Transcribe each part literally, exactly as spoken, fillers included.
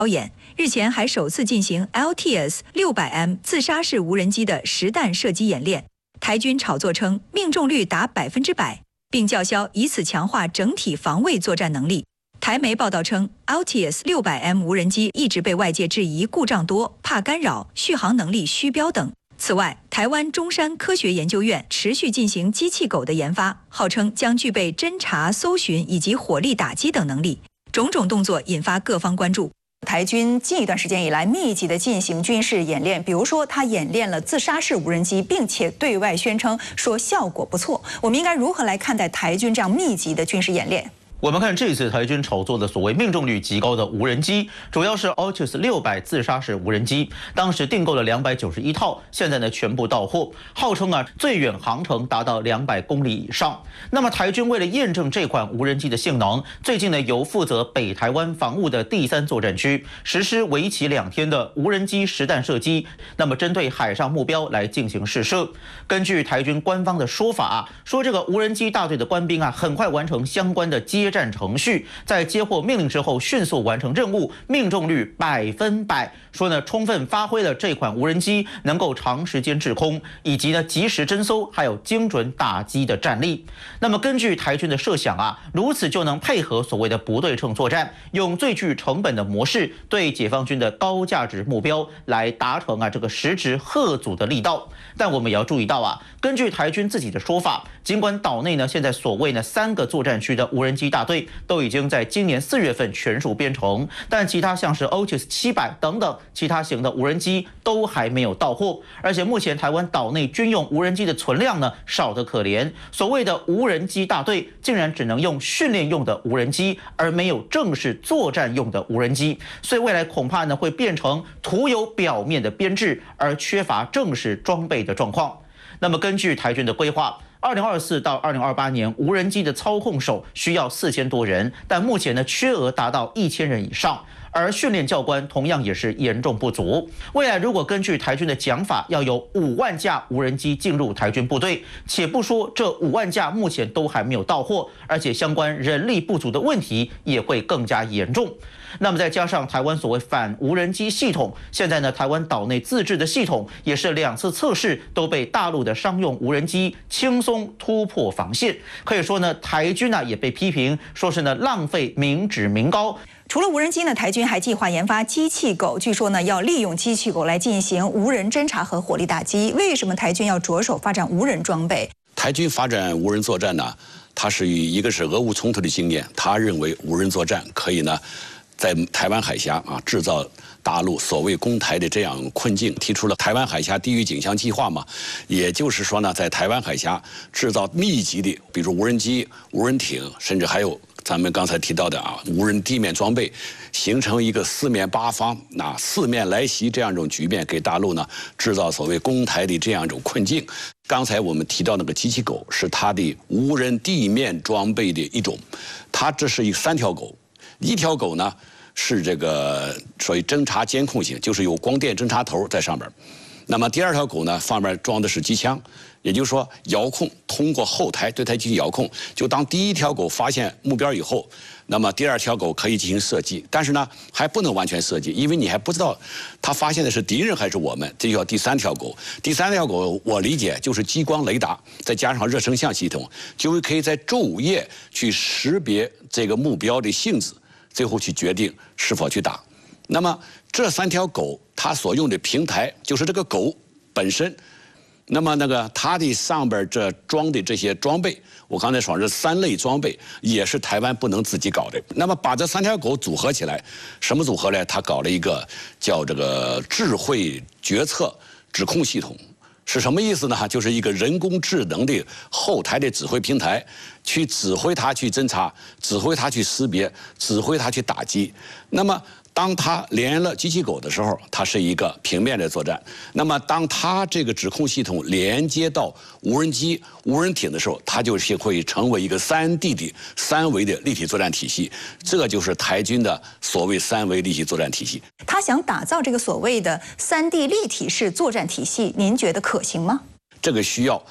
表演，日前还首次进行 L T S 六百 M 自杀式无人机的实弹射击演练。台军炒作称命中率达百分之百，并叫嚣以此强化整体防卫作战能力。台媒报道称 ，L T S 六百 M 无人机一直被外界质疑故障多、怕干扰、续航能力虚标等。此外，台湾中山科学研究院持续进行机器狗的研发，号称将具备侦察、搜寻以及火力打击等能力。种种动作引发各方关注。台军近一段时间以来密集的进行军事演练，比如说他演练了自杀式无人机，并且对外宣称说效果不错。我们应该如何来看待台军这样密集的军事演练？ 我们看这次台军炒作的所谓命中率极高的无人机，主要是 L T S 六百自杀式无人机，当时订购了两百九十一套，现在呢全部到货，号称啊最远航程达到两百公里以上。那么台军为了验证这款无人机的性能，最近呢由负责北台湾防务的第三作战区实施为期两天的无人机实弹射击，那么针对海上目标来进行试射。根据台军官方的说法啊，说这个无人机大队的官兵啊很快完成相关的接战程序，在接获命令之后迅速完成任务，命中率百分百。说呢，充分发挥了这款无人机能够长时间滞空，以及呢及时侦搜，还有精准打击的战力。那么根据台军的设想啊，如此就能配合所谓的不对称作战，用最具成本的模式对解放军的高价值目标来达成啊这个实质吓阻的力道。但我们也要注意到啊，根据台军自己的说法，尽管岛内呢现在所谓呢三个作战区的无人机大队都已经在今年四月份全数编成，但其他像是 L T S 七百等等其他型的无人机都还没有到货，而且目前台湾岛内军用无人机的存量呢少得可怜，所谓的无人机大队竟然只能用训练用的无人机，而没有正式作战用的无人机，所以未来恐怕呢会变成徒有表面的编制，而缺乏正式装备的状况。那么根据台军的规划，二零二四到二零二八年，无人机的操控手需要四千多人，但目前呢缺额达到一千人以上，而训练教官同样也是严重不足。未来如果根据台军的讲法，要有五万架无人机进入台军部队，且不说这五万架目前都还没有到货，而且相关人力不足的问题也会更加严重。那么再加上台湾所谓反无人机系统，现在呢台湾岛内自制的系统也是两次测试都被大陆的商用无人机轻松突破防线，可以说呢台军呢也被批评说是呢浪费民脂民膏。 除了无人机呢，台军还计划研发机器狗，据说呢要利用机器狗来进行无人侦察和火力打击。为什么台军要着手发展无人装备？ 台军发展无人作战呢，它是以一个是俄乌冲突的经验，他认为无人作战可以呢在台湾海峡啊制造大陆所谓攻台的这样困境，提出了台湾海峡地域景象计划嘛，也就是说呢，在台湾海峡制造密集的，比如无人机、无人艇，甚至还有咱们刚才提到的啊无人地面装备，形成一个四面八方啊四面来袭这样一种局面，给大陆呢制造所谓攻台的这样一种困境。刚才我们提到那个机器狗是它的无人地面装备的一种，它这是一三条狗，一条狗呢是这个属于侦察监控型，就是有光电侦察头在上边。那么第二条狗呢，上面装的是机枪，也就是说遥控，通过后台对它进行遥控。就当第一条狗发现目标以后，那么第二条狗可以进行射击，但是呢还不能完全射击，因为你还不知道它发现的是敌人还是我们，这叫第三条狗。第三条狗我理解就是激光雷达再加上热成像系统，就可以在昼夜去识别这个目标的性质，最后去决定是否去打。那么这三条狗它所用的平台就是这个狗本身，那么那个它的上边这装的这些装备，我刚才说是三类装备，也是台湾不能自己搞的。那么把这三条狗组合起来，什么组合呢？它搞了一个叫这个智慧决策指控系统。是什么意思呢？就是一个人工智能的后台的指挥平台，去指挥它去侦察，指挥它去识别，指挥它去打击。那么当它连了机器狗的时候，它是一个平面的作战；那么当它这个指控系统连接到无人机、无人艇的时候，它就是会成为一个三 D 的三维的立体作战体系。这就是台军的所谓三维立体作战体系。 他想打造这个所谓的三 D 立体式作战体系，您觉得可行吗？ 这个需要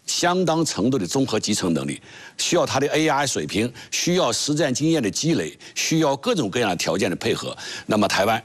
相当程度的综合集成能力，需要它的 A I 水平，需要实战经验的积累，需要各种各样的条件的配合。那么台湾